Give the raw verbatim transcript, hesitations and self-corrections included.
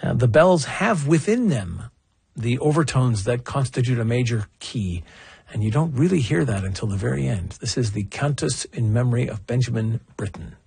Uh, the bells have within them the overtones that constitute a major key, and you don't really hear that until the very end. This is the Cantus in memory of Benjamin Britten.